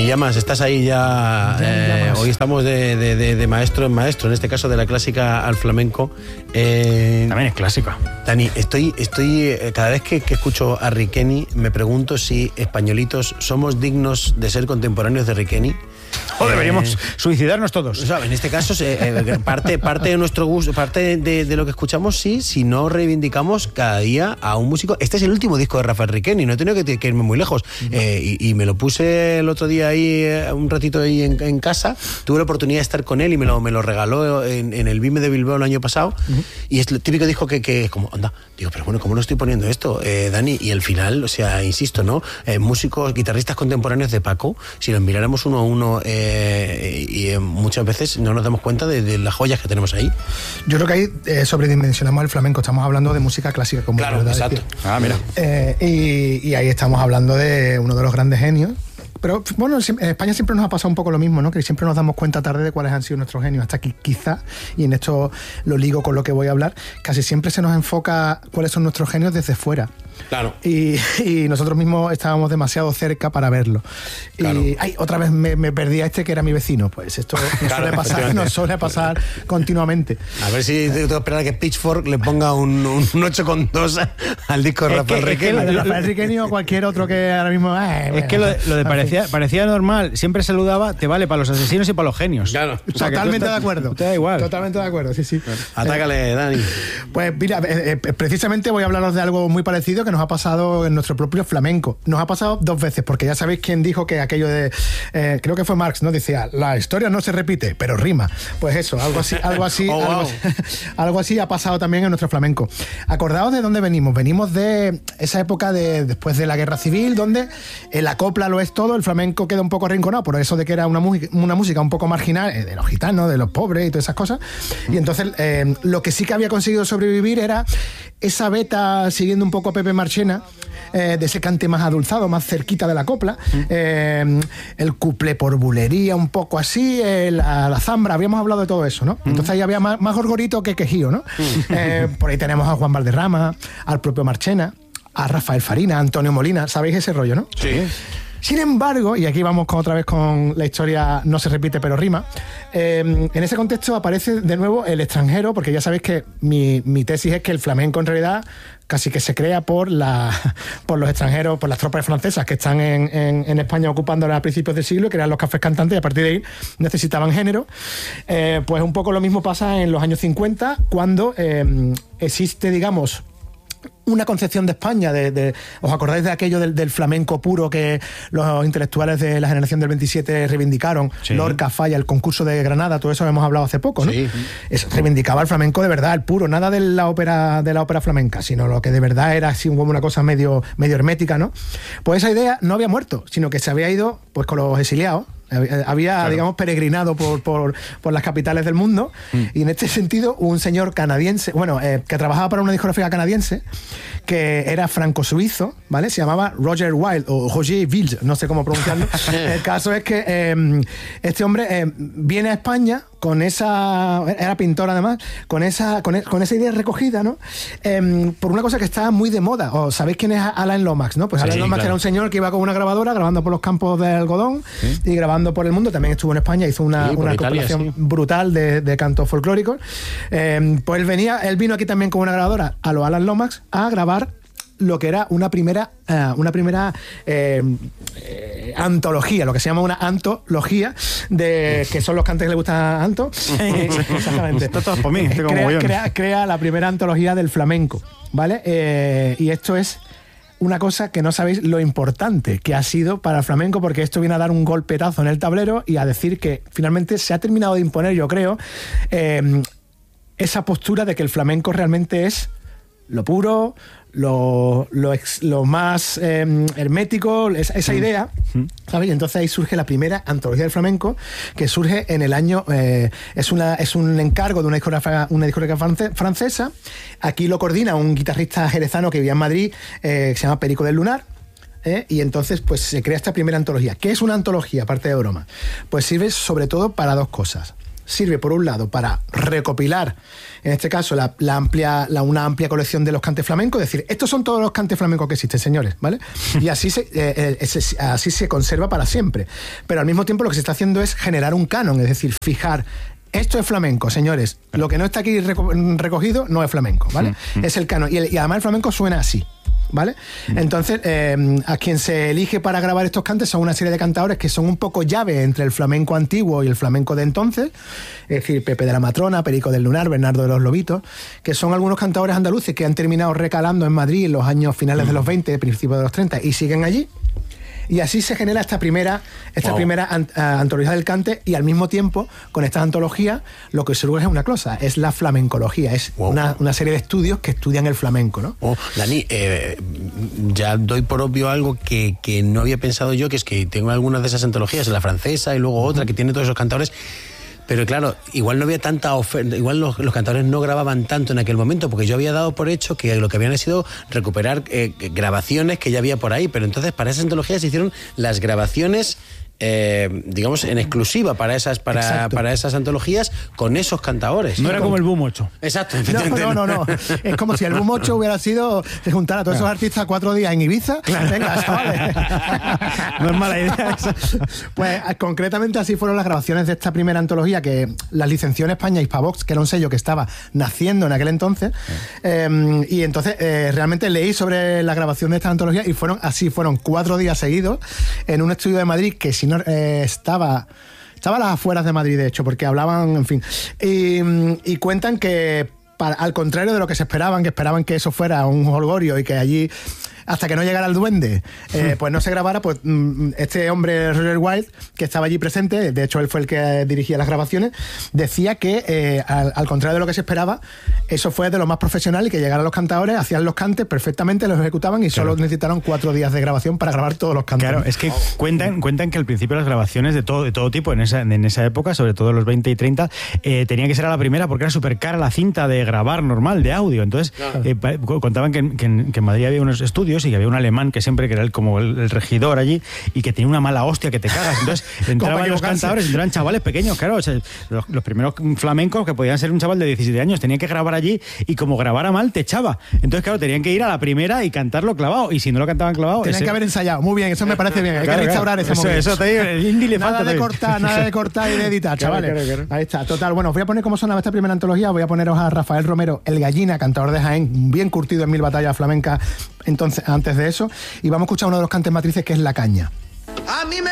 Llamas, estás ahí ya. Hoy estamos de maestro en maestro, en este caso de la clásica al flamenco. También es clásica. Dani, estoy cada vez que escucho a Riqueni me pregunto si españolitos somos dignos de ser contemporáneos de Riqueni. O deberíamos suicidarnos todos. O sea, en este caso, parte de nuestro gusto, parte de lo que escuchamos, sí, si no reivindicamos cada día a un músico. Este es el último disco de Rafael Riqueni, no he tenido que irme muy lejos. Y me lo puse el otro día ahí, un ratito ahí en casa. Tuve la oportunidad de estar con él y me lo regaló en el BIME de Bilbao el año pasado. Y es el típico disco que es como, anda, digo, pero bueno, ¿cómo no estoy poniendo esto, Dani? Y al final, o sea, insisto, ¿no? Músicos, guitarristas contemporáneos de Paco, si los miráramos uno a uno, y muchas veces no nos damos cuenta de las joyas que tenemos ahí. Yo creo que ahí sobredimensionamos el flamenco. Estamos hablando de música clásica, como claro, exacto. Mira. Y ahí estamos hablando de uno de los grandes genios. Pero bueno, en España siempre nos ha pasado un poco lo mismo, ¿no? Que siempre nos damos cuenta tarde de cuáles han sido nuestros genios. Hasta que quizá, y en esto lo ligo con lo que voy a hablar, casi siempre se nos enfoca cuáles son nuestros genios desde fuera. Claro. Y nosotros mismos estábamos demasiado cerca para verlo. Claro. Y otra vez me perdí a este que era mi vecino. Pues esto nos suele pasar continuamente. A ver si tengo que esperar a que Pitchfork le ponga un 8,2 al disco de Rafael Riqueni. Rafael Riqueni o cualquier otro que ahora mismo... es que lo de parecía normal, siempre saludaba, te vale para los asesinos y para los genios. Claro. O sea, totalmente de acuerdo. Te da igual. Totalmente de acuerdo, sí. Atácale, Dani. Pues mira, precisamente voy a hablaros de algo muy parecido que nos ha pasado en nuestro propio flamenco. Nos ha pasado 2 veces, porque ya sabéis quién dijo que aquello de... creo que fue Marx, ¿no? Decía, la historia no se repite, pero rima. Pues eso, algo así ha pasado también en nuestro flamenco. Acordaos de dónde venimos. Venimos de esa época después de la Guerra Civil, donde la copla lo es todo, el flamenco queda un poco arrinconado por eso de que era una música un poco marginal, de los gitanos, de los pobres y todas esas cosas. Y entonces lo que sí que había conseguido sobrevivir era esa beta, siguiendo un poco a Pepe Marchena, de ese cante más adulzado, más cerquita de la copla, el cuplé por bulería, un poco así, la zambra, habíamos hablado de todo eso, ¿no? Entonces ahí había más gorgorito que quejío, ¿no? Por ahí tenemos a Juan Valderrama, al propio Marchena, a Rafael Farina, a Antonio Molina, ¿sabéis ese rollo, no? Sí. Sin embargo, y aquí vamos otra vez con la historia, no se repite pero rima, en ese contexto aparece de nuevo el extranjero, porque ya sabéis que mi tesis es que el flamenco en realidad casi que se crea por los extranjeros, por las tropas francesas que están en España ocupándola a principios del siglo, que eran los cafés cantantes, y a partir de ahí necesitaban género. Pues un poco lo mismo pasa en los años 50, cuando existe, digamos, una concepción de España, ¿os acordáis de aquello del flamenco puro que los intelectuales de la generación del 27 reivindicaron? Sí. Lorca, Falla, el concurso de Granada, todo eso hemos hablado hace poco, ¿no? Sí. Reivindicaba el flamenco de verdad, el puro, nada de la ópera flamenca, sino lo que de verdad era así como una cosa medio hermética, ¿no? Pues esa idea no había muerto, sino que se había ido pues con los exiliados. Había, claro, digamos, peregrinado por las capitales del mundo, y en este sentido un señor canadiense, que trabajaba para una discográfica canadiense, que era franco-suizo, ¿vale? Se llamaba Roger Wilde o Roger Wilde, no sé cómo pronunciarlo. El caso es que este hombre viene a España con esa... Era pintor además, con esa idea recogida, ¿no? Por una cosa que estaba muy de moda. ¿O sabéis quién es Alain Lomax, no? Pues Alain Lomax, claro, era un señor que iba con una grabadora grabando por los campos de algodón, y grabando por el mundo. También estuvo en España, hizo una compilación brutal de cantos folclóricos. Pues él vino aquí también con una grabadora a los Alain Lomax a grabar lo que era una primera antología, lo que se llama una antología, que son los cantes que le gustan a Anto. Exactamente. Esto todo por mí. Crea la primera antología del flamenco, ¿vale? Y esto es una cosa que no sabéis lo importante que ha sido para el flamenco, porque esto viene a dar un golpetazo en el tablero y a decir que finalmente se ha terminado de imponer, yo creo, esa postura de que el flamenco realmente es lo puro, lo más hermético, esa idea, ¿sabes? Y entonces ahí surge la primera antología del flamenco, que surge en el año... es un encargo de una discográfica francesa. Aquí lo coordina un guitarrista jerezano que vivía en Madrid, que se llama Perico del Lunar. Y entonces pues se crea esta primera antología. ¿Qué es una antología, aparte de broma? Pues sirve sobre todo para 2 cosas. sirve por un lado para recopilar, en este caso, una amplia colección de los cantes flamencos, es decir, estos son todos los cantes flamencos que existen, señores, ¿vale? Y así se conserva para siempre. Pero al mismo tiempo lo que se está haciendo es generar un canon, es decir, fijar. Esto es flamenco, señores. Lo que no está aquí recogido no es flamenco, ¿vale? Es el canon. Y además el flamenco suena así, ¿vale? Entonces, a quien se elige para grabar estos cantes son una serie de cantadores que son un poco llave entre el flamenco antiguo y el flamenco de entonces, es decir, Pepe de la Matrona, Perico del Lunar, Bernardo de los Lobitos, que son algunos cantadores andaluces que han terminado recalando en Madrid en los años finales de los 20, principios de los 30 y siguen allí. Y así se genera esta primera antología del cante, y al mismo tiempo, con estas antologías, lo que surge es una cosa, es la flamencología, es una serie de estudios que estudian el flamenco, ¿no? Dani, ya doy por obvio algo que no había pensado yo, que es que tengo algunas de esas antologías, la francesa y luego otra que tiene todos esos cantadores. Pero claro, igual no había tanta oferta, igual los cantadores no grababan tanto en aquel momento, porque yo había dado por hecho que lo que habían sido recuperar grabaciones que ya había por ahí, pero entonces para esas antologías se hicieron las grabaciones, digamos, en exclusiva para esas antologías con esos cantadores. No era como el Boom 8. Exacto. No. Es como si el Boom 8 hubiera sido de juntar a todos esos artistas 4 días en Ibiza. Claro. Venga, chavales. No es mala idea eso. Pues concretamente así fueron las grabaciones de esta primera antología, que las licenció en España Hispavox, que era un sello que estaba naciendo en aquel entonces. Y entonces realmente leí sobre la grabación de esta antología y fueron 4 días seguidos en un estudio de Madrid que, si no estaba a las afueras de Madrid, de hecho, porque hablaban, en fin, y cuentan que al contrario de lo que se esperaban que eso fuera un jolgorio y que allí, hasta que no llegara el duende, pues no se grabara, pues este hombre, Roger Wilde, que estaba allí presente, de hecho él fue el que dirigía las grabaciones, decía que al contrario de lo que se esperaba, eso fue de lo más profesional, y que llegaran los cantadores, hacían los cantes perfectamente, los ejecutaban y solo necesitaron 4 días de grabación para grabar todos los cantes. Claro, es que cuentan que al principio las grabaciones de todo tipo en esa época, sobre todo los 20 y 30, tenía que ser a la primera porque era súper cara la cinta de grabar normal, de audio. Entonces, contaban que en Madrid había unos estudios y que había un alemán que siempre, que era como el regidor allí, y que tenía una mala hostia que te cagas. Entonces entraban los cantadores, entraban chavales pequeños, claro, o sea, los primeros flamencos, que podían ser un chaval de 17 años, tenían que grabar allí, y como grabara mal te echaba. Entonces, claro, tenían que ir a la primera y cantarlo clavado, y si no lo cantaban clavado, tenían que haber ensayado. Muy bien, eso me parece bien, hay que restaurar ese momento. Eso te digo, el indie le falta nada de cortar y de editar, chavales. Claro. Ahí está. Total, bueno, os voy a poner cómo sonaba esta primera antología. Voy a poneros a Rafael Romero, el Gallina, cantador de Jaén, bien curtido en 1000 batallas flamencas antes de eso, y vamos a escuchar uno de los cantes matrices, que es La Caña. A mí me